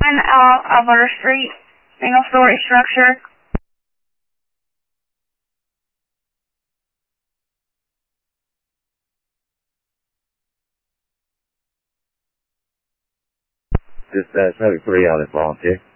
of our street, single-story structure. Dispatch, maybe 3 out of volunteer.